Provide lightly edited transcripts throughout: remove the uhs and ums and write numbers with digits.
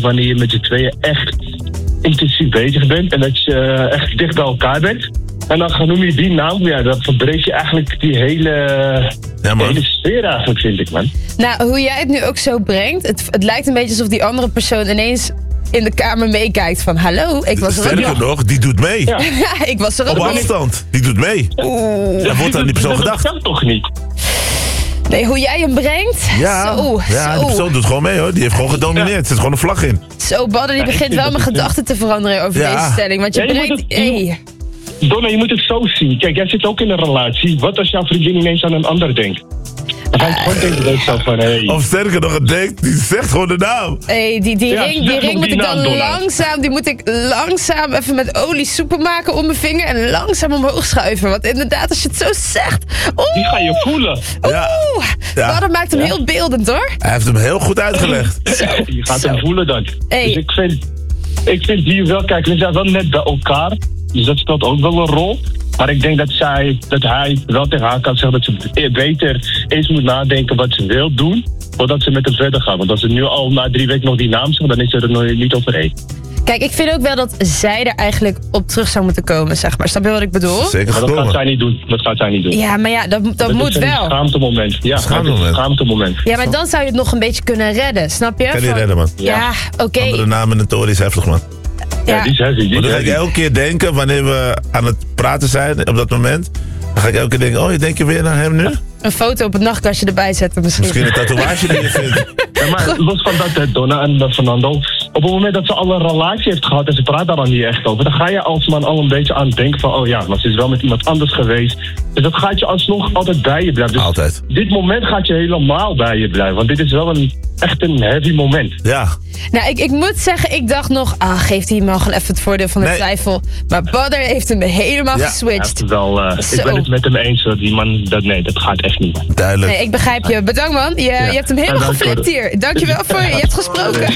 wanneer je met z'n tweeën echt intensief bezig bent en dat je echt dicht bij elkaar bent. En dan noem je die naam, ja, dan verbreek je eigenlijk die hele sfeer eigenlijk, vind ik, man. Nou, hoe jij het nu ook zo brengt, het lijkt een beetje alsof die andere persoon ineens in de kamer meekijkt van hallo, ik was er ook Sterker nog, die doet mee. Ja. Ja, ik was er ook Op nog. afstand, die doet mee. Oeh. Er wordt aan die persoon gedacht. Dat kan toch niet? Nee, hoe jij hem brengt? Ja, Zo, ja, die persoon doet gewoon mee hoor. Die heeft gewoon gedomineerd. Er zit gewoon een vlag in. Zo, Badder, die begint vind wel dat mijn het- gedachten te veranderen over Ja. deze stelling. Want je Ja, je moet brengt... het- Hey. Donna, je moet het zo zien. Kijk, jij zit ook in een relatie. Wat als jouw vriendin ineens aan een ander denkt? Dan ga je gewoon denken dat zo van, hey. Of sterker nog, het denkt, die zegt gewoon de naam. Hey, die Ja, ring, zeg die nog moet die ik naam, dan Donna. langzaam even met olie soepel maken om mijn vinger en langzaam omhoog schuiven. Want inderdaad, als je het zo zegt... Die ga je voelen. Ja. Ja. Badder maakt hem heel beeldend, hoor. Hij heeft hem heel goed uitgelegd. Je gaat hem voelen dan. Hey. Dus ik vind die wel, kijk, we zijn wel net bij elkaar. Dus dat speelt ook wel een rol. Maar ik denk dat hij wel tegen haar kan zeggen dat ze beter eens moet nadenken wat ze wil doen, voordat ze met hem verder gaat. Want als ze nu al na 3 weken nog die naam zegt, dan is ze er nog niet over eens. Kijk, ik vind ook wel dat zij er eigenlijk op terug zou moeten komen, zeg maar. Snap je wat ik bedoel? Zeker Maar dat gaat gekomen. zij niet doen. Dat gaat zij niet doen. Ja, maar ja, dat moet is een wel. schaamtemoment. Ja, Schaamtemoment. dat is een schaamtemoment. Ja, maar dan zou je het nog een beetje kunnen redden, snap je? Kan die Van- redden, man. Ja, oké. Andere naam in de toren is heftig, man. Ja, die is heavy. Die Maar is dan ga ik heavy. elke keer denken, wanneer we aan het praten zijn op dat moment. Dan ga ik elke keer denken, oh, je denkt je weer naar hem nu? Een foto op het nachtkastje erbij zetten misschien. Misschien een tatoeage die je vindt. Ja, maar los van dat, hè, Donna en Fernando. Op het moment dat ze al een relatie heeft gehad en ze praat daar dan niet echt over, dan ga je als man al een beetje aan denken van, oh ja, maar ze is wel met iemand anders geweest. Dus dat gaat je alsnog altijd bij je blijven. Dus Altijd. dit moment gaat je helemaal bij je blijven, want dit is wel echt een heavy moment. Ja. Nou, ik moet zeggen, ik dacht nog, geeft die man gewoon even het voordeel van de Nee. twijfel. Maar Badder heeft hem helemaal Ja. geswitcht. Ja, wel, ik Zo. ben het met hem eens, hoor. Die man, dat gaat echt niet. Duidelijk. Nee, ik begrijp je. Bedankt, man. Je hebt hem helemaal Ja, dank geflipt je. hier. Dankjewel voor je hebt gesproken.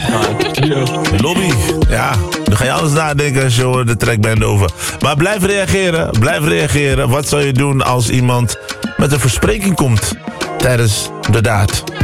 Lobby. Ja, dan ga je alles nadenken als je de track bent over. Maar blijf reageren. Blijf reageren. Wat zou je doen als iemand met een verspreking komt tijdens de daad?